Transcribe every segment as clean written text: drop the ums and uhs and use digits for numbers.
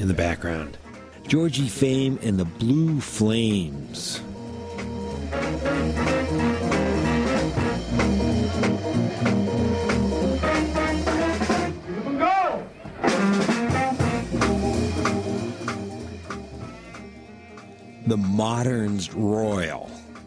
in the background. Georgie Fame and the Blue Flames. The Moderns Royal.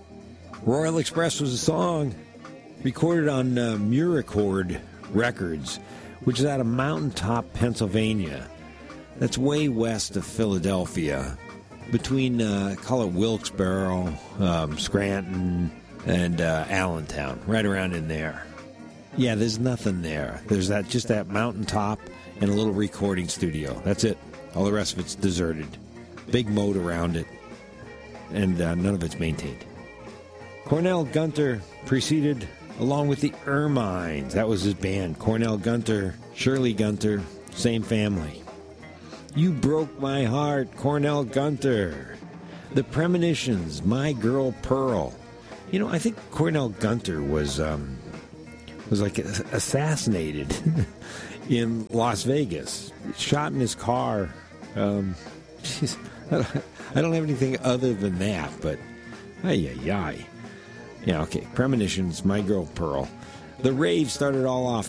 Royal Express was a song recorded on Muracord Records, which is out of Mountaintop, Pennsylvania. That's way west of Philadelphia, between, call it Wilkes-Barre, Scranton, and Allentown, right around in there. Yeah, there's nothing there. There's just that mountaintop and a little recording studio. That's it. All the rest of it's deserted. Big moat around it, and none of it's maintained. Cornell Gunter preceded, along with the Ermines. That was his band. Cornell Gunter, Shirley Gunter, same family. You Broke My Heart, Cornell Gunter. The Premonitions, My Girl Pearl. You know, I think Cornell Gunter was like assassinated in Las Vegas. Shot in his car. I don't have anything other than that, but ay. Yeah, okay. Premonitions, My Girl Pearl. The rave started all off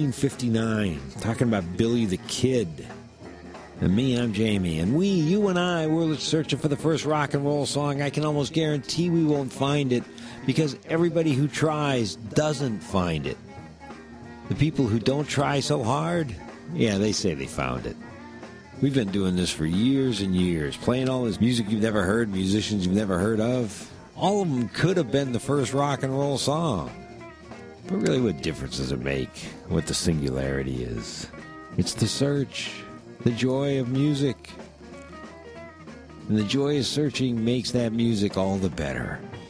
1959, talking about Billy the Kid. And me, I'm Jamie. And you and I, we're searching for the first rock and roll song. I can almost guarantee we won't find it because everybody who tries doesn't find it. The people who don't try so hard, yeah, they say they found it. We've been doing this for years and years, playing all this music you've never heard, musicians you've never heard of. All of them could have been the first rock and roll song. But really, what difference does it make what the singularity is? It's the search. The joy of music. And the joy of searching makes that music all the better.